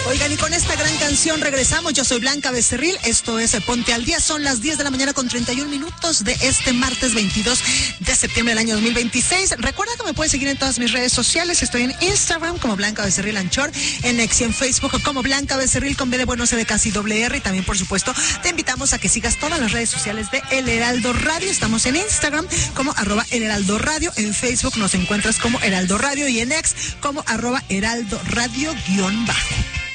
Oigan, y con esta gran canción regresamos. Yo soy Blanca Becerril, esto es Ponte al Día. Son las 10 de la mañana con 31 minutos de este martes 22 de septiembre del año 2026. Recuerda que me puedes seguir en todas mis redes sociales. Estoy en Instagram como Blanca Becerril Anchor, en X y en Facebook como Blanca Becerril con B de bueno, C de casi doble R. Y también, por supuesto, te invitamos a que sigas todas las redes sociales de El Heraldo Radio. Estamos en Instagram como @El Heraldo Radio. En Facebook nos encuentras como Heraldo Radio y en X como @Heraldo Radio _ bajo.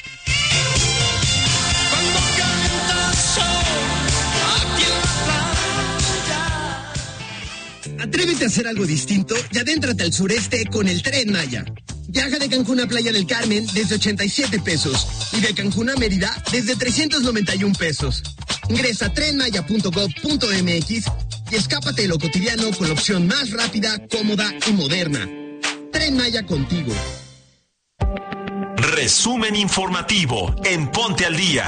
Atrévete a hacer algo distinto y adéntrate al sureste con el Tren Maya. Viaja de Cancún a Playa del Carmen desde 87 pesos y de Cancún a Mérida desde 391 pesos. Ingresa a trenmaya.gov.mx y escápate de lo cotidiano con la opción más rápida, cómoda y moderna. Tren Maya contigo. Resumen informativo en Ponte al Día.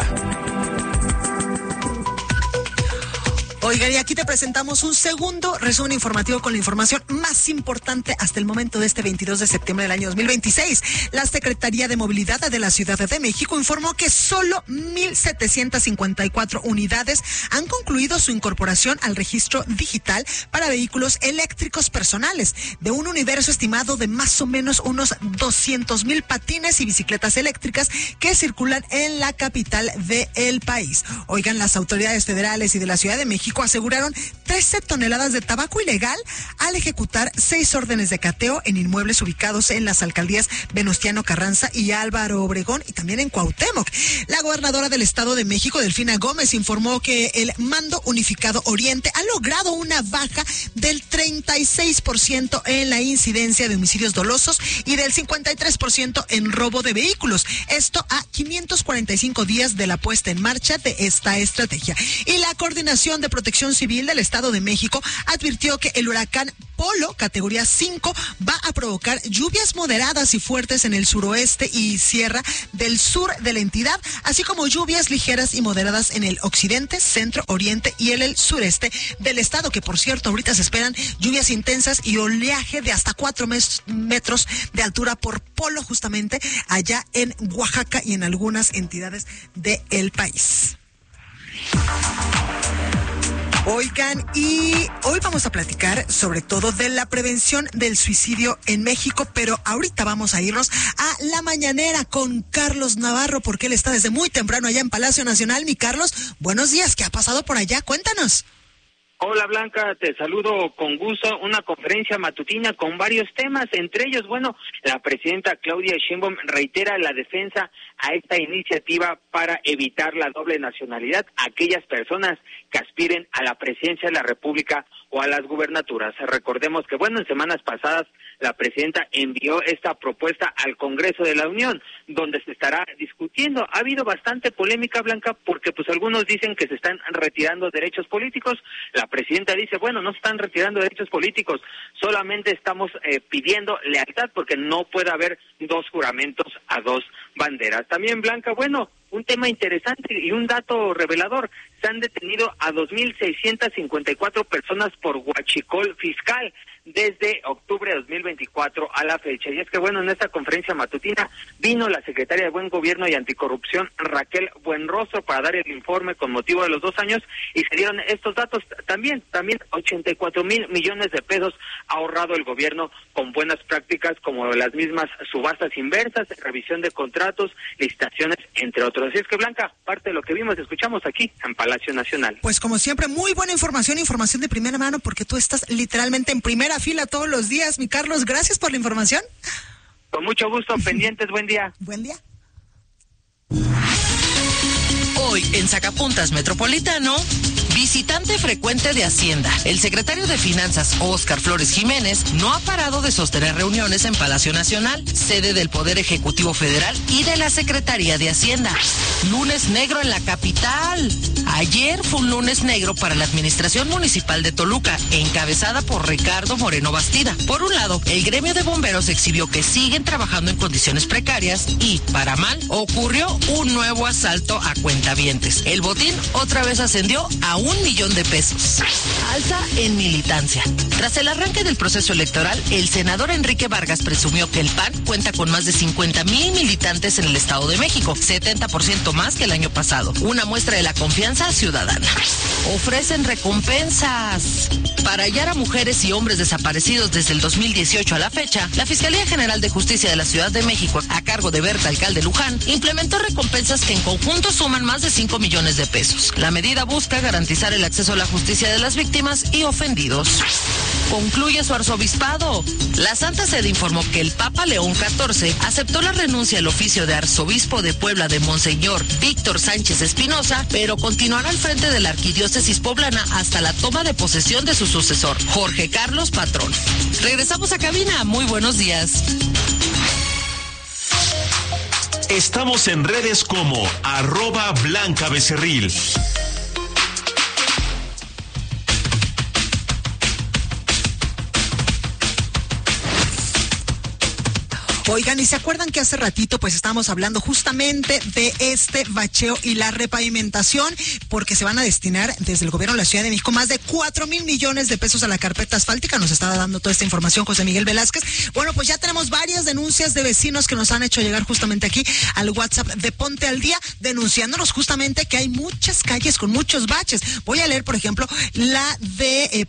Oigan, y aquí te presentamos un segundo resumen informativo con la información más importante hasta el momento de este 22 de septiembre del año 2026. La Secretaría de Movilidad de la Ciudad de México informó que solo 1,754 unidades han concluido su incorporación al registro digital para vehículos eléctricos personales, de un universo estimado de más o menos unos 200,000 patines y bicicletas eléctricas que circulan en la capital del país. Oigan, las autoridades federales y de la Ciudad de México aseguraron 13 toneladas de tabaco ilegal al ejecutar 6 órdenes de cateo en inmuebles ubicados en las alcaldías Venustiano Carranza y Álvaro Obregón y también en Cuauhtémoc. La gobernadora del Estado de México, Delfina Gómez, informó que el Mando Unificado Oriente ha logrado una baja del 36% en la incidencia de homicidios dolosos y del 53% en robo de vehículos. Esto a 545 días de la puesta en marcha de esta estrategia. Y la Coordinación de Protección Civil del Estado de México advirtió que el huracán Polo, categoría 5, va a provocar lluvias moderadas y fuertes en el suroeste y sierra del sur de la entidad, así como lluvias ligeras y moderadas en el occidente, centro, oriente y en el sureste del estado, que por cierto ahorita se esperan lluvias intensas y oleaje de hasta 4 metros de altura por Polo, justamente allá en Oaxaca y en algunas entidades del país. Oigan, y hoy vamos a platicar sobre todo de la prevención del suicidio en México, pero ahorita vamos a irnos a la mañanera con Carlos Navarro, porque él está desde muy temprano allá en Palacio Nacional. Mi Carlos, buenos días, ¿qué ha pasado por allá? Cuéntanos. Hola Blanca, te saludo con gusto. Una conferencia matutina con varios temas, entre ellos, bueno, la presidenta Claudia Sheinbaum reitera la defensa a esta iniciativa para evitar la doble nacionalidad a aquellas personas que aspiren a la presidencia de la República o a las gubernaturas. Recordemos que, bueno, en semanas pasadas la presidenta envió esta propuesta al Congreso de la Unión, donde se estará discutiendo. Ha habido bastante polémica, Blanca, porque pues algunos dicen que se están retirando derechos políticos. La presidenta dice, bueno, no se están retirando derechos políticos, solamente estamos pidiendo lealtad porque no puede haber 2 juramentos a 2 banderas. También, Blanca, bueno, un tema interesante y un dato revelador. Se han detenido a 2,654 personas por huachicol fiscal desde octubre de 2024 a la fecha. Y es que, bueno, en esta conferencia matutina vino la secretaria de Buen Gobierno y Anticorrupción, Raquel Buenrostro, para dar el informe con motivo de los 2 años y se dieron estos datos. También 84,000 millones de pesos ha ahorrado el gobierno con buenas prácticas como las mismas subastas inversas, revisión de contratos, licitaciones, entre otros. Así es que, Blanca, parte de lo que vimos y escuchamos aquí en Palacio Nacional. Pues como siempre, muy buena información de primera mano, porque tú estás literalmente en primera fila todos los días, mi Carlos. Gracias por la información. Con mucho gusto, pendientes, buen día. Buen día. Hoy en Sacapuntas Metropolitano, visitante frecuente de Hacienda. El secretario de Finanzas, Óscar Flores Jiménez, no ha parado de sostener reuniones en Palacio Nacional, sede del Poder Ejecutivo Federal y de la Secretaría de Hacienda. Lunes negro en la capital. Ayer fue un lunes negro para la Administración Municipal de Toluca, encabezada por Ricardo Moreno Bastida. Por un lado, el gremio de bomberos exhibió que siguen trabajando en condiciones precarias y, para mal, ocurrió un nuevo asalto a cuentavientes. El botín otra vez ascendió a 1 millón de pesos. Alza en militancia. Tras el arranque del proceso electoral, el senador Enrique Vargas presumió que el PAN cuenta con más de 50,000 militantes en el Estado de México, 70% más que el año pasado. Una muestra de la confianza ciudadana. Ofrecen recompensas. Para hallar a mujeres y hombres desaparecidos desde el 2018 a la fecha, la Fiscalía General de Justicia de la Ciudad de México, a cargo de Berta Alcalde Luján, implementó recompensas que en conjunto suman más de 5 millones de pesos. La medida busca garantizar el acceso a la justicia de las víctimas y ofendidos. Concluye su arzobispado. La Santa Sede informó que el Papa León XIV aceptó la renuncia al oficio de arzobispo de Puebla de Monseñor Víctor Sánchez Espinosa, pero continuará al frente de la arquidiócesis poblana hasta la toma de posesión de su sucesor, Jorge Carlos Patrón. Regresamos a cabina. Muy buenos días. Estamos en redes como @BlancaBecerril. Oigan, ¿y se acuerdan que hace ratito pues estábamos hablando justamente de este bacheo y la repavimentación? Porque se van a destinar desde el gobierno de la Ciudad de México más de 4,000 millones de pesos a la carpeta asfáltica. Nos estaba dando toda esta información José Miguel Velázquez. Bueno, pues ya tenemos varias denuncias de vecinos que nos han hecho llegar justamente aquí al WhatsApp de Ponte al Día, denunciándonos justamente que hay muchas calles con muchos baches. Voy a leer, por ejemplo, la de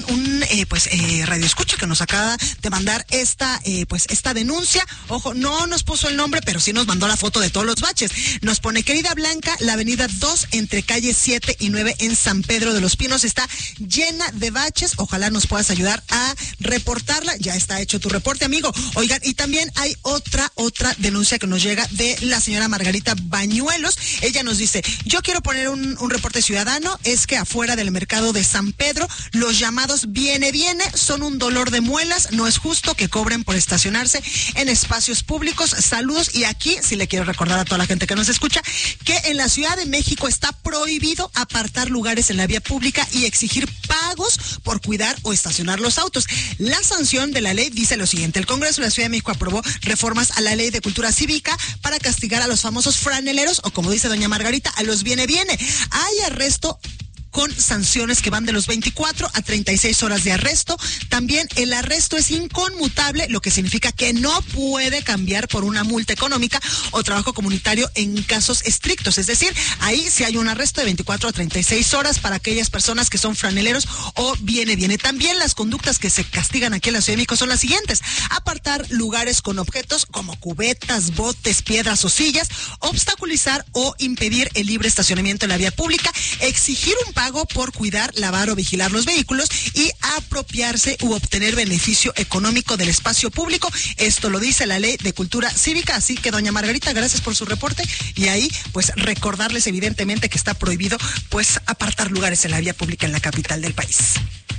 radio escucha que nos acaba de mandar esta denuncia. Ojo, no nos puso el nombre, pero sí nos mandó la foto de todos los baches. Nos pone: querida Blanca, la avenida 2 entre calle 7 y 9 en San Pedro de los Pinos está llena de baches. Ojalá nos puedas ayudar a reportarla. Ya está hecho tu reporte, amigo. Oigan, y también hay otra denuncia que nos llega de la señora Margarita Bañuelos. Ella nos dice: yo quiero poner un reporte ciudadano. Es que afuera del mercado de San Pedro, los llamados viene son un dolor de muelas. No es justo que cobren por estacionarse en espacios públicos. Saludos. Y aquí sí le quiero recordar a toda la gente que nos escucha que en la Ciudad de México está prohibido apartar lugares en la vía pública y exigir pagos por cuidar o estacionar los autos. La sanción de la ley dice lo siguiente: el Congreso de la Ciudad de México aprobó reformas a la ley de cultura cívica para castigar a los famosos franeleros, o como dice doña Margarita, a los viene. Hay arresto con sanciones que van de los 24 a 36 horas de arresto. También el arresto es inconmutable, lo que significa que no puede cambiar por una multa económica o trabajo comunitario en casos estrictos. Es decir, ahí sí hay un arresto de 24 a 36 horas para aquellas personas que son franeleros o viene. También las conductas que se castigan aquí en la Ciudad de México son las siguientes: apartar lugares con objetos como cubetas, botes, piedras o sillas, obstaculizar o impedir el libre estacionamiento en la vía pública, exigir un pago por cuidar, lavar o vigilar los vehículos y apropiarse u obtener beneficio económico del espacio público. Esto lo dice la ley de cultura cívica. Así que doña Margarita, gracias por su reporte, y ahí pues recordarles evidentemente que está prohibido pues apartar lugares en la vía pública en la capital del país.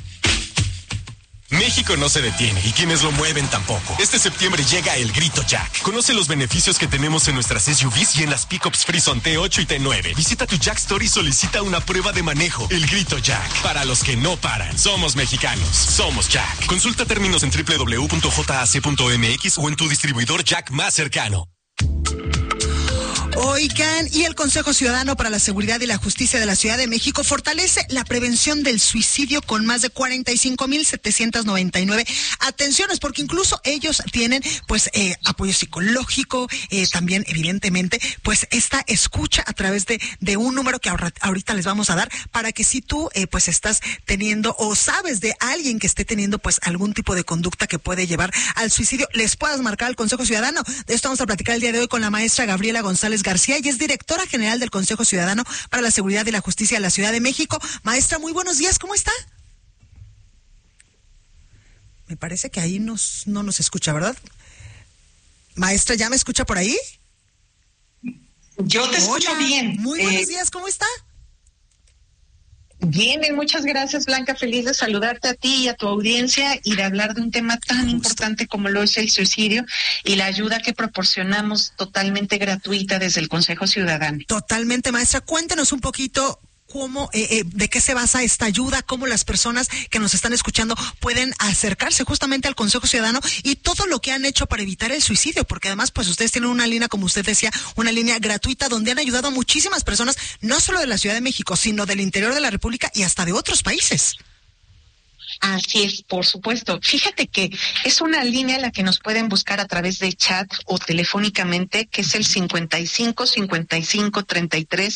México no se detiene y quienes lo mueven tampoco. Este septiembre llega el Grito Jack. Conoce los beneficios que tenemos en nuestras SUVs y en las pickups Frison T8 y T9. Visita tu Jack Store y solicita una prueba de manejo. El Grito Jack. Para los que no paran. Somos mexicanos. Somos Jack. Consulta términos en www.jac.mx o en tu distribuidor Jack más cercano. Oigan, y el Consejo Ciudadano para la Seguridad y la Justicia de la Ciudad de México fortalece la prevención del suicidio con más de 45,799 atenciones, porque incluso ellos tienen pues apoyo psicológico, también evidentemente pues esta escucha a través de un número que ahorita les vamos a dar, para que si tú pues estás teniendo o sabes de alguien que esté teniendo pues algún tipo de conducta que puede llevar al suicidio, les puedas marcar al Consejo Ciudadano. De esto vamos a platicar el día de hoy con la maestra Gabriela González García. Ella es directora general del Consejo Ciudadano para la Seguridad y la Justicia de la Ciudad de México. Maestra, muy buenos días, ¿cómo está? Me parece que ahí no nos escucha, ¿verdad? Maestra, ¿ya me escucha por ahí? Yo te escucho bien. Muy buenos días, ¿cómo está? Bien, muchas gracias, Blanca. Feliz de saludarte a ti y a tu audiencia y de hablar de un tema tan importante como lo es el suicidio y la ayuda que proporcionamos totalmente gratuita desde el Consejo Ciudadano. Totalmente, maestra. Cuéntenos un poquito cómo, de qué se basa esta ayuda, cómo las personas que nos están escuchando pueden acercarse justamente al Consejo Ciudadano y todo lo que han hecho para evitar el suicidio, porque además pues ustedes tienen una línea, como usted decía, una línea gratuita donde han ayudado a muchísimas personas, no solo de la Ciudad de México, sino del interior de la República y hasta de otros países. Así es, por supuesto. Fíjate que es una línea la que nos pueden buscar a través de chat o telefónicamente, que es el 55 55 33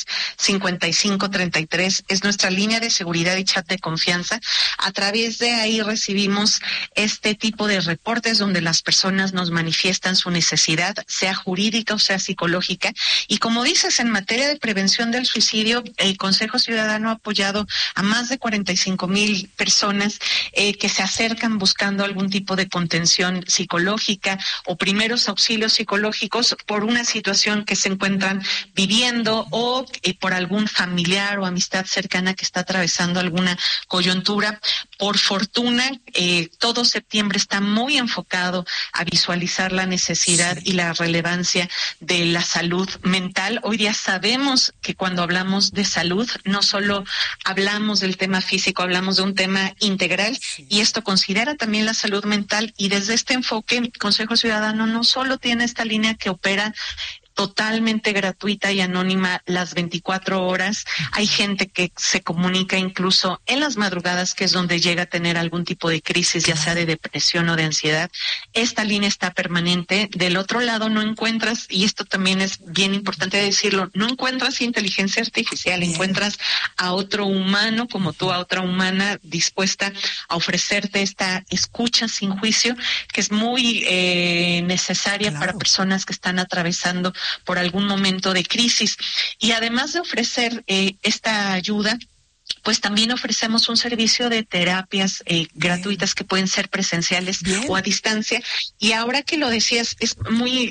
55 33. Es nuestra línea de seguridad y chat de confianza. A través de ahí recibimos este tipo de reportes donde las personas nos manifiestan su necesidad, sea jurídica o sea psicológica. Y como dices, en materia de prevención del suicidio, el Consejo Ciudadano ha apoyado a más de 45,000 personas que se acercan buscando algún tipo de contención psicológica o primeros auxilios psicológicos por una situación que se encuentran viviendo o por algún familiar o amistad cercana que está atravesando alguna coyuntura. Por fortuna, todo septiembre está muy enfocado a visualizar la necesidad y la relevancia de la salud mental. Hoy día sabemos que cuando hablamos de salud, no solo hablamos del tema físico, hablamos de un tema integral. Y esto considera también la salud mental, y desde este enfoque el Consejo Ciudadano no solo tiene esta línea que opera totalmente gratuita y anónima las 24 horas. Hay gente que se comunica incluso en las madrugadas, que es donde llega a tener algún tipo de crisis, ya sea de depresión o de ansiedad. Esta línea está permanente. Del otro lado no encuentras, y esto también es bien importante decirlo, no encuentras inteligencia artificial, encuentras a otro humano como tú, a otra humana dispuesta a ofrecerte esta escucha sin juicio, que es muy necesaria para personas que están atravesando por algún momento de crisis. Y además de ofrecer esta ayuda, pues también ofrecemos un servicio de terapias gratuitas que pueden ser presenciales o a distancia. Y ahora que lo decías, es muy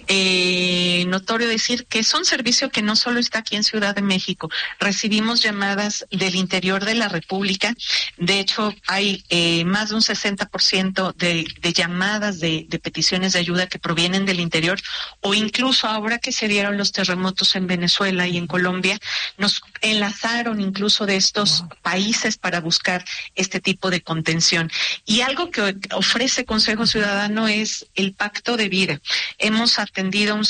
notorio decir que es un servicio que no solo está aquí en Ciudad de México. Recibimos llamadas del interior de la República. De hecho, hay más de un 60% de llamadas de peticiones de ayuda que provienen del interior, o incluso ahora que se dieron los terremotos en Venezuela y en Colombia, nos enlazaron incluso de estos países para buscar este tipo de contención. Y algo que ofrece Consejo Ciudadano es el pacto de vida. Hemos atendido a un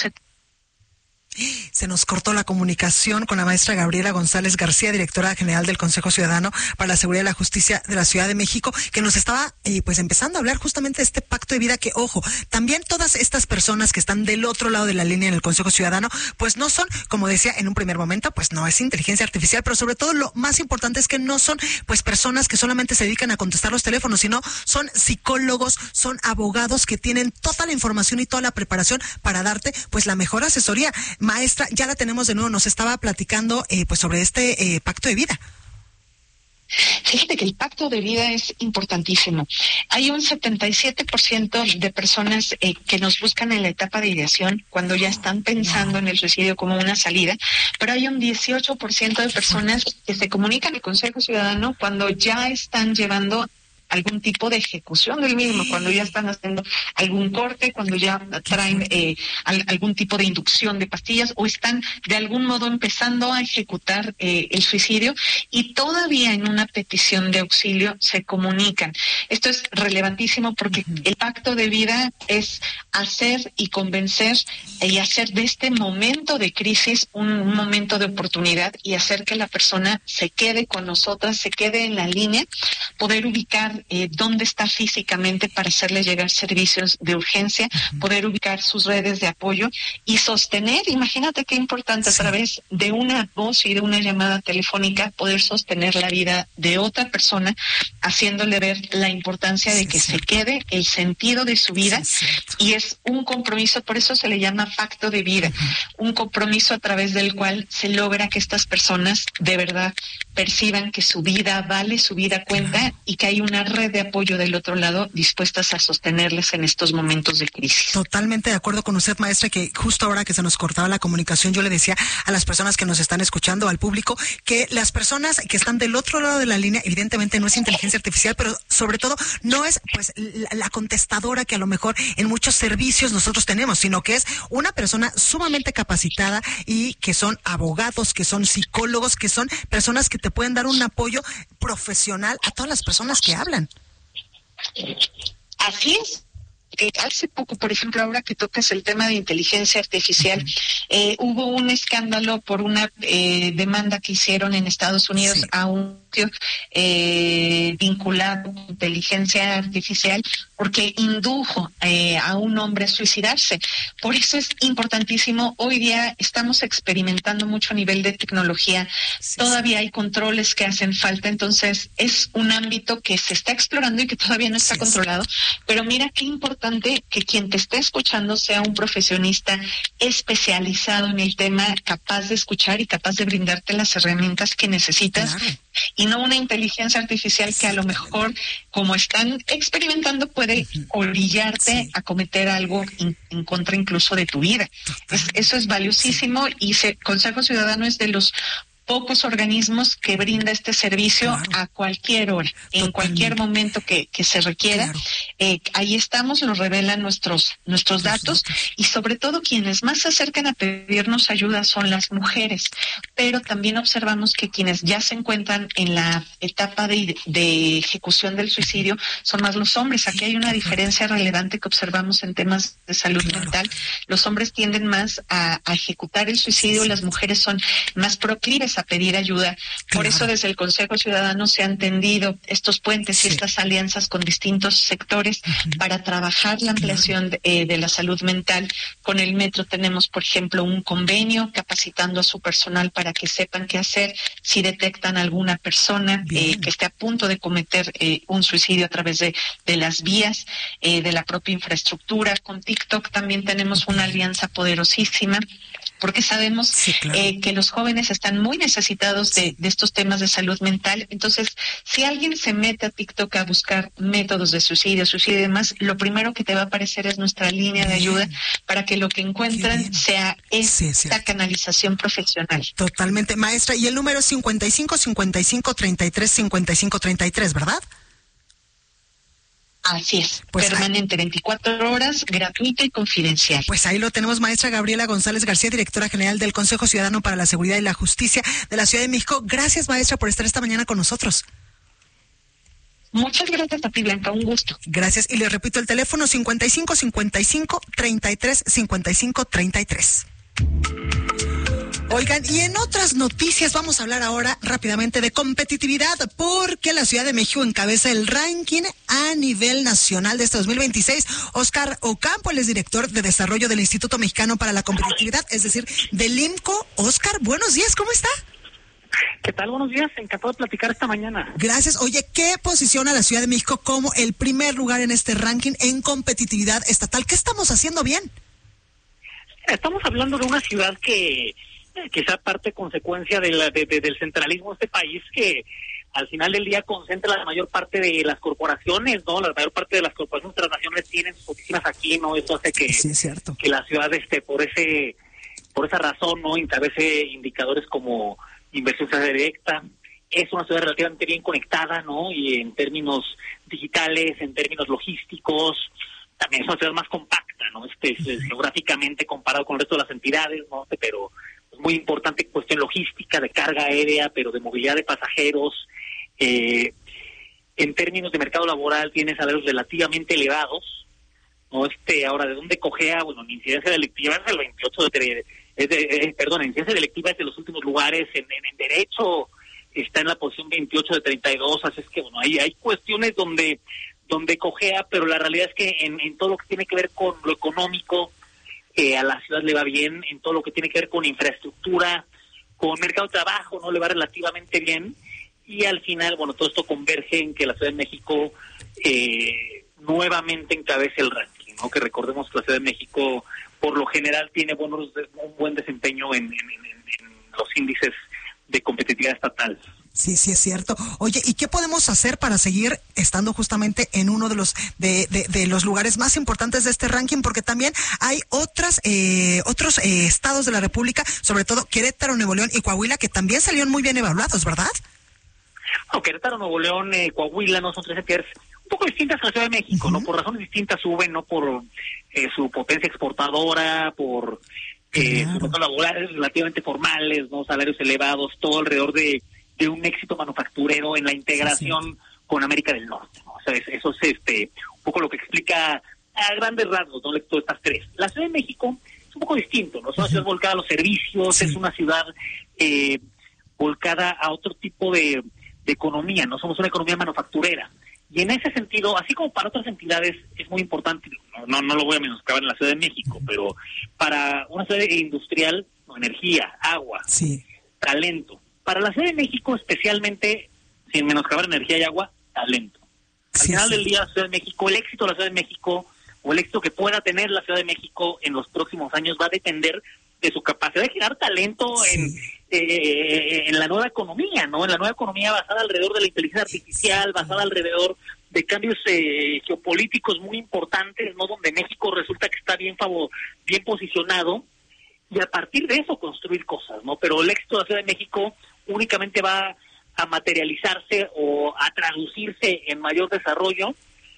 Se nos cortó la comunicación con la maestra Gabriela González García, directora general del Consejo Ciudadano para la Seguridad y la Justicia de la Ciudad de México, que nos estaba pues empezando a hablar justamente de este pacto de vida que, ojo, también todas estas personas que están del otro lado de la línea en el Consejo Ciudadano, pues no son, como decía en un primer momento, pues no es inteligencia artificial, pero sobre todo lo más importante es que no son pues personas que solamente se dedican a contestar los teléfonos, sino son psicólogos, son abogados que tienen toda la información y toda la preparación para darte pues la mejor asesoría. Maestra, ya la tenemos de nuevo, nos estaba platicando pues sobre este pacto de vida. Fíjate que el pacto de vida es importantísimo. Hay un 77% de personas que nos buscan en la etapa de ideación, cuando ya están pensando en el suicidio como una salida, pero hay un 18% de personas que se comunican al Consejo Ciudadano cuando ya están llevando algún tipo de ejecución del mismo, cuando ya están haciendo algún corte, cuando ya traen algún tipo de inducción de pastillas, o están de algún modo empezando a ejecutar el suicidio, y todavía en una petición de auxilio se comunican. Esto es relevantísimo porque el pacto de vida es hacer y convencer y hacer de este momento de crisis un momento de oportunidad, y hacer que la persona se quede con nosotras, se quede en la línea, poder ubicar dónde está físicamente para hacerle llegar servicios de urgencia, poder ubicar sus redes de apoyo y sostener, imagínate qué importante, a través de una voz y de una llamada telefónica, poder sostener la vida de otra persona, haciéndole ver la importancia de que se quede, el sentido de su vida, y es un compromiso, por eso se le llama pacto de vida, un compromiso a través del cual se logra que estas personas de verdad perciban que su vida vale, su vida cuenta, y que hay una red de apoyo del otro lado dispuestas a sostenerles en estos momentos de crisis. Totalmente de acuerdo con usted, maestra, que justo ahora que se nos cortaba la comunicación, yo le decía a las personas que nos están escuchando, al público, que las personas que están del otro lado de la línea, evidentemente no es inteligencia artificial, pero sobre todo no es pues la contestadora que a lo mejor en muchos servicios nosotros tenemos, sino que es una persona sumamente capacitada y que son abogados, que son psicólogos, que son personas que te pueden dar un apoyo profesional a todas las personas que hablan. Así es. Hace poco, por ejemplo, ahora que tocas el tema de inteligencia artificial, hubo un escándalo por una demanda que hicieron en Estados Unidos a un vinculado a inteligencia artificial porque indujo a un hombre a suicidarse. Por eso es importantísimo. Hoy día estamos experimentando mucho a nivel de tecnología. Todavía hay controles que hacen falta. Entonces, es un ámbito que se está explorando y que todavía no está controlado. Pero mira qué importante que quien te esté escuchando sea un profesionista especializado en el tema, capaz de escuchar y capaz de brindarte las herramientas que necesitas. Claro. Y no una inteligencia artificial que a lo mejor, como están experimentando, puede orillarte a cometer algo en contra incluso de tu vida. Eso es valiosísimo y Consejo Ciudadano es de los pocos organismos que brinda este servicio a cualquier hora, en cualquier momento que se requiera. Ahí estamos, nos revelan nuestros datos y sobre todo quienes más se acercan a pedirnos ayuda son las mujeres, pero también observamos que quienes ya se encuentran en la etapa de ejecución del suicidio son más los hombres. Aquí hay una diferencia relevante que observamos en temas de salud mental. Los hombres tienden más a ejecutar el suicidio, las mujeres son más proclives a pedir ayuda. Por eso desde el Consejo Ciudadano se han tendido estos puentes y estas alianzas con distintos sectores para trabajar la ampliación de la salud mental. Con el Metro tenemos, por ejemplo, un convenio capacitando a su personal para que sepan qué hacer si detectan alguna persona que esté a punto de cometer un suicidio a través de las vías de la propia infraestructura. Con TikTok también tenemos una alianza poderosísima, porque sabemos que los jóvenes están muy necesitados de estos temas de salud mental. Entonces, si alguien se mete a TikTok a buscar métodos de suicidio y demás, lo primero que te va a aparecer es nuestra línea de ayuda para que lo que encuentran sea esta canalización profesional. Totalmente, maestra. Y el número es 55 55 33 55 33, ¿verdad? Así es, pues permanente, 24 horas, gratuita y confidencial. Pues ahí lo tenemos, maestra Gabriela González García, directora general del Consejo Ciudadano para la Seguridad y la Justicia de la Ciudad de México. Gracias, maestra, por estar esta mañana con nosotros. Muchas gracias a ti, Blanca, un gusto. Gracias, y les repito el teléfono 55 55 33 55 33. Oigan, y en otras noticias vamos a hablar ahora rápidamente de competitividad, porque la Ciudad de México encabeza el ranking a nivel nacional de este 2026. Óscar Ocampo, él es director de desarrollo del Instituto Mexicano para la Competitividad, es decir, del IMCO. Óscar, buenos días, ¿cómo está? ¿Qué tal? Buenos días, encantado de platicar esta mañana. Gracias. Oye, ¿qué posiciona a la Ciudad de México como el primer lugar en este ranking en competitividad estatal? ¿Qué estamos haciendo bien? Estamos hablando de una ciudad que quizá parte consecuencia del centralismo de este país, que al final del día concentra la mayor parte de las corporaciones, ¿no? La mayor parte de las corporaciones transnacionales tienen sus oficinas aquí, ¿no? Eso hace que, que la ciudad, por esa razón, ¿no? Encabece indicadores como inversión directa. Es una ciudad relativamente bien conectada, ¿no? Y en términos digitales, en términos logísticos, también es una ciudad más compacta, ¿no? Geográficamente comparado con el resto de las entidades, ¿no? Pero muy importante cuestión logística, de carga aérea, pero de movilidad de pasajeros. En términos de mercado laboral tiene salarios relativamente elevados, ¿no? Ahora, ¿de dónde cojea? Bueno, en incidencia delictiva es el 28 en incidencia delictiva es de los últimos lugares, en derecho está en la posición 28 de 32, así es que, bueno, hay cuestiones donde cojea, pero la realidad es que en todo lo que tiene que ver con lo económico, a la ciudad le va bien, en todo lo que tiene que ver con infraestructura, con mercado de trabajo, no le va relativamente bien, y al final, bueno, todo esto converge en que la Ciudad de México nuevamente encabece el ranking, ¿no? Que recordemos que la Ciudad de México, por lo general, tiene un buen desempeño en los índices de competitividad estatal. Sí, es cierto. Oye, ¿y qué podemos hacer para seguir estando justamente en uno de los de los lugares más importantes de este ranking? Porque también hay otros estados de la República, sobre todo Querétaro, Nuevo León y Coahuila, que también salieron muy bien evaluados, ¿verdad? No, Querétaro, Nuevo León, Coahuila, no son tres entidades un poco distintas a la Ciudad de México, ¿no? Por razones distintas suben, no por su potencia exportadora, por sus contratos laborales relativamente formales, no salarios elevados, todo alrededor de un éxito manufacturero en la integración con América del Norte, ¿no? O sea, eso es un poco lo que explica a grandes rasgos, ¿no? Todas estas tres. La Ciudad de México es un poco distinto, ¿no? Es una ciudad volcada a los servicios, es una ciudad volcada a otro tipo de economía, no somos una economía manufacturera. Y en ese sentido, así como para otras entidades, es muy importante, no lo voy a menoscabar en la Ciudad de México, pero para una ciudad industrial, energía, agua, talento. Para la Ciudad de México, especialmente, sin menoscabar energía y agua, talento. Al final del día, la Ciudad de México, el éxito de la Ciudad de México, o el éxito que pueda tener la Ciudad de México en los próximos años, va a depender de su capacidad de generar talento en la nueva economía, ¿no? En la nueva economía basada alrededor de la inteligencia artificial, basada alrededor de cambios geopolíticos muy importantes, ¿no? Donde México resulta que está bien posicionado, y a partir de eso construir cosas, ¿no? Pero el éxito de la Ciudad de México únicamente va a materializarse o a traducirse en mayor desarrollo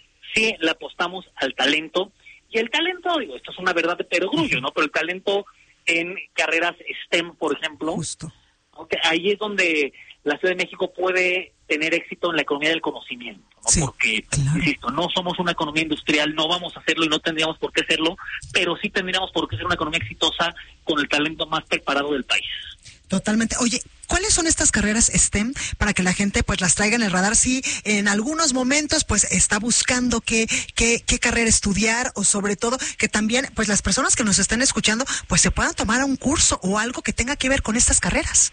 si le apostamos al talento. Y el talento, digo, esto es una verdad de perogrullo, ¿no? Pero el talento en carreras STEM, por ejemplo, okay, ahí es donde la Ciudad de México puede tener éxito en la economía del conocimiento, ¿no? Porque, insisto, no somos una economía industrial, no vamos a hacerlo y no tendríamos por qué hacerlo, pero sí tendríamos por qué ser una economía exitosa con el talento más preparado del país. Totalmente. Oye, ¿cuáles son estas carreras STEM para que la gente pues las traiga en el radar? Si en algunos momentos pues está buscando qué carrera estudiar, o sobre todo que también pues las personas que nos estén escuchando pues se puedan tomar un curso o algo que tenga que ver con estas carreras.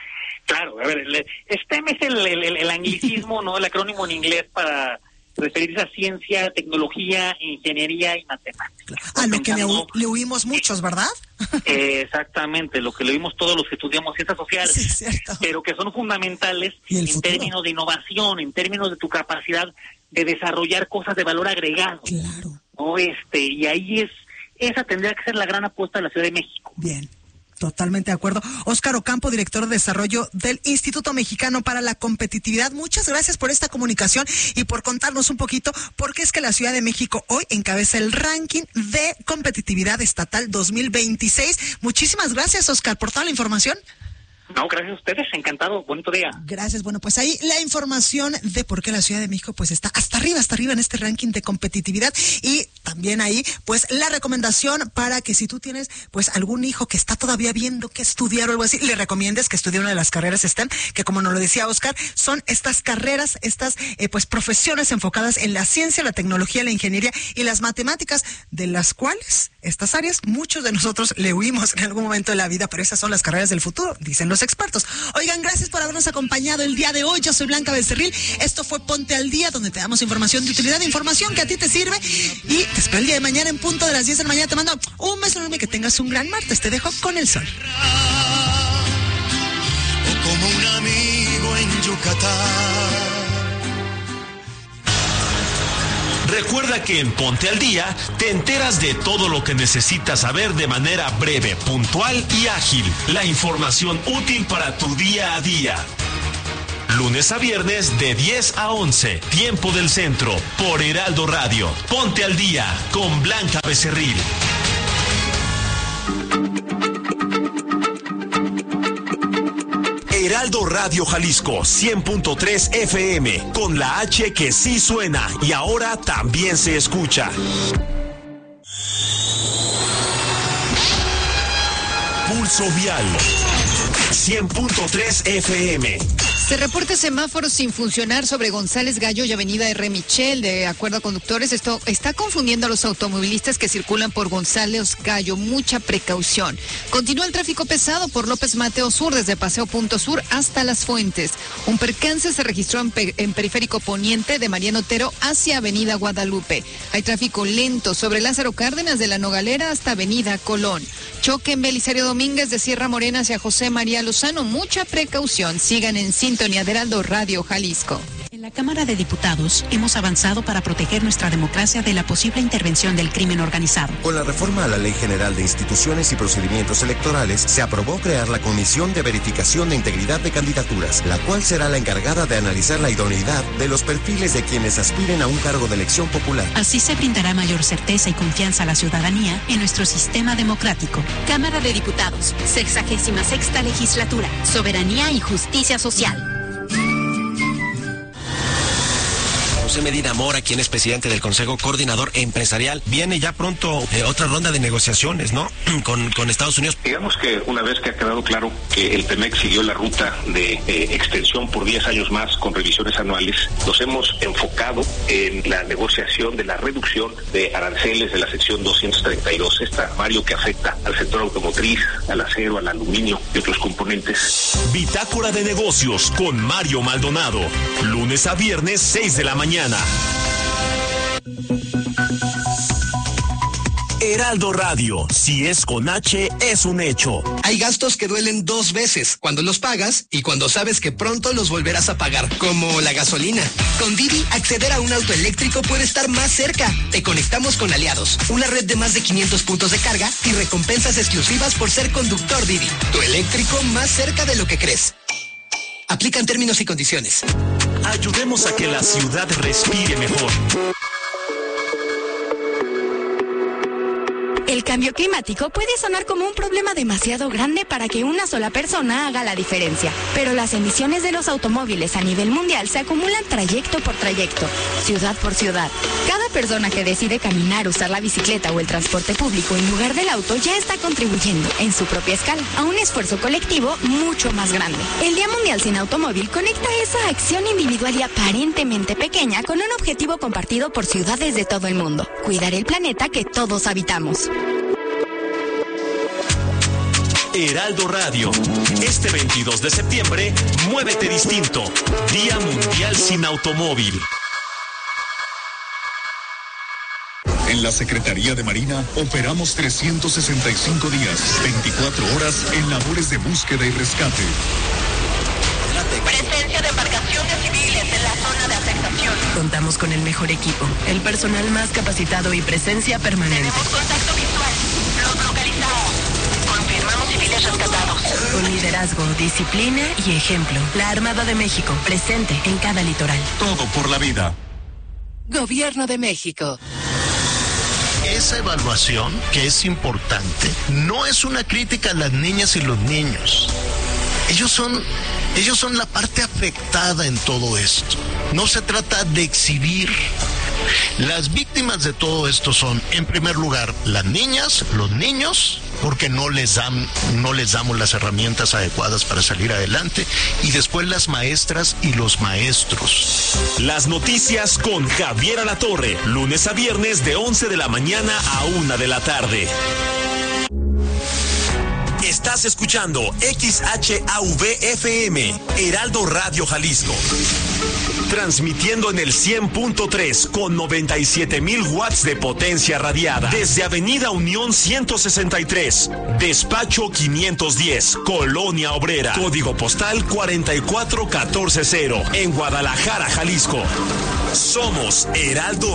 Claro, a ver, STEM es el anglicismo, ¿no? El acrónimo en inglés para referirse a ciencia, tecnología, ingeniería y matemáticas. A lo que le huimos muchos, ¿verdad? Exactamente, lo que le oímos todos los que estudiamos ciencias sociales, pero que son fundamentales en términos de innovación, en términos de tu capacidad de desarrollar cosas de valor agregado. Claro. ¿No? Y ahí esa tendría que ser la gran apuesta de la Ciudad de México. Bien. Totalmente de acuerdo. Óscar Ocampo, director de desarrollo del Instituto Mexicano para la Competitividad. Muchas gracias por esta comunicación y por contarnos un poquito por qué es que la Ciudad de México hoy encabeza el ranking de competitividad estatal 2026. Muchísimas gracias, Óscar, por toda la información. No, gracias a ustedes, encantado, bonito día. Gracias, bueno, pues ahí la información de por qué la Ciudad de México pues está hasta arriba en este ranking de competitividad, y también ahí pues la recomendación para que si tú tienes pues algún hijo que está todavía viendo qué estudiar o algo así, le recomiendes que estudie una de las carreras STEM, que como nos lo decía Óscar, son estas carreras, estas pues profesiones enfocadas en la ciencia, la tecnología, la ingeniería y las matemáticas, de las cuales estas áreas muchos de nosotros le huimos en algún momento de la vida, pero esas son las carreras del futuro, dicen los expertos. Oigan, gracias por habernos acompañado el día de hoy. Yo soy Blanca Becerril. Esto fue Ponte al Día, donde te damos información de utilidad, información que a ti te sirve. Y te espero el día de mañana en punto de las 10 de la mañana. Te mando un beso enorme, que tengas un gran martes. Te dejo con el sol. O como un amigo en Yucatán. Recuerda que en Ponte al Día te enteras de todo lo que necesitas saber de manera breve, puntual y ágil. La información útil para tu día a día. Lunes a viernes de 10 a 11, tiempo del centro, por Heraldo Radio. Ponte al Día con Blanca Becerril. Heraldo Radio Jalisco 100.3 FM, con la H que sí suena y ahora también se escucha. Pulso Vial 100.3 FM. Se reporta semáforos sin funcionar sobre González Gallo y Avenida R. Michel. De acuerdo a conductores, esto está confundiendo a los automovilistas que circulan por González Gallo. Mucha precaución. Continúa el tráfico pesado por López Mateo Sur, desde Paseo Punto Sur hasta Las Fuentes. Un percance se registró en Periférico Poniente de Mariano Otero hacia Avenida Guadalupe. Hay tráfico lento sobre Lázaro Cárdenas de la Nogalera hasta Avenida Colón. Choque en Belisario Domínguez de Sierra Morena hacia José María Lozano. Mucha precaución. Sigan en sintonía de Heraldo Radio Jalisco. En la Cámara de Diputados hemos avanzado para proteger nuestra democracia de la posible intervención del crimen organizado. Con la reforma a la Ley General de Instituciones y Procedimientos Electorales, se aprobó crear la Comisión de Verificación de Integridad de Candidaturas, la cual será la encargada de analizar la idoneidad de los perfiles de quienes aspiren a un cargo de elección popular. Así se brindará mayor certeza y confianza a la ciudadanía en nuestro sistema democrático. Cámara de Diputados, 66ª Legislatura, Soberanía y Justicia Social. José Medina Mora, quien es presidente del Consejo Coordinador Empresarial. Viene ya pronto otra ronda de negociaciones, ¿no? Con Estados Unidos. Digamos que una vez que ha quedado claro que el Pemex siguió la ruta de extensión por 10 años más con revisiones anuales, nos hemos enfocado en la negociación de la reducción de aranceles de la sección 232, Mario, que afecta al sector automotriz, al acero, al aluminio y otros componentes. Bitácora de Negocios con Mario Maldonado, lunes a viernes 6 de la mañana. Heraldo Radio, si es con H, es un hecho. Hay gastos que duelen dos veces, cuando los pagas y cuando sabes que pronto los volverás a pagar, como la gasolina. Con Didi, acceder a un auto eléctrico puede estar más cerca. Te conectamos con aliados, una red de más de 500 puntos de carga y recompensas exclusivas por ser conductor Didi. Tu eléctrico más cerca de lo que crees. Aplican términos y condiciones. Ayudemos a que la ciudad respire mejor. El cambio climático puede sonar como un problema demasiado grande para que una sola persona haga la diferencia, pero las emisiones de los automóviles a nivel mundial se acumulan trayecto por trayecto, ciudad por ciudad. Cada persona que decide caminar, usar la bicicleta o el transporte público en lugar del auto ya está contribuyendo, en su propia escala, a un esfuerzo colectivo mucho más grande. El Día Mundial Sin Automóvil conecta esa acción individual y aparentemente pequeña con un objetivo compartido por ciudades de todo el mundo: cuidar el planeta que todos habitamos. Heraldo Radio. Este 22 de septiembre, muévete distinto. Día Mundial Sin Automóvil. En la Secretaría de Marina operamos 365 días, 24 horas en labores de búsqueda y rescate. Presencia de embarcaciones civiles en la zona de afectación. Contamos con el mejor equipo, el personal más capacitado y presencia permanente. Tenemos contacto visual. Los localizamos. Confirmamos civiles rescatados. Con liderazgo, disciplina y ejemplo. La Armada de México, presente en cada litoral. Todo por la vida. Gobierno de México. Esa evaluación, que es importante, no es una crítica a las niñas y los niños. Ellos son la parte afectada en todo esto. No se trata de exhibir. Las víctimas de todo esto son, en primer lugar, las niñas, los niños, porque no les damos las herramientas adecuadas para salir adelante, y después las maestras y los maestros. Las noticias con Javier Alatorre, lunes a viernes de 11 de la mañana a 1 de la tarde. Estás escuchando XHAV-FM, Heraldo Radio Jalisco. Transmitiendo en el 100.3 con 97,000 watts de potencia radiada. Desde Avenida Unión 163, Despacho 510, Colonia Obrera. Código postal 44140, en Guadalajara, Jalisco. Somos Heraldo